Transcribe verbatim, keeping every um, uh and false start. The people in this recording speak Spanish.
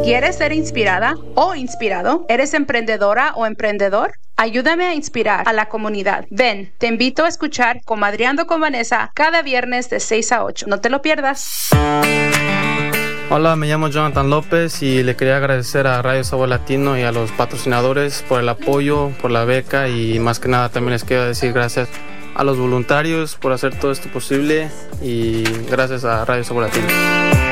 ¿Quieres ser inspirada o inspirado? ¿Eres emprendedora o emprendedor? Ayúdame a inspirar a la comunidad. Ven, te invito a escuchar Comadreando con Vanessa cada viernes de seis a ocho. No te lo pierdas. Hola, me llamo Jonathan López y le quería agradecer a Radio Sabor Latino y a los patrocinadores por el apoyo, por la beca y más que nada también les quiero decir gracias a los voluntarios por hacer todo esto posible y gracias a Radio Sabor Latino.